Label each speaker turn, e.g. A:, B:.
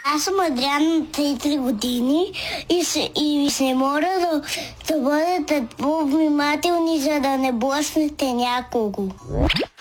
A: Аз съм Адриан на 3 години и се моля да бъдете по-внимателни, за да не блъснете някого.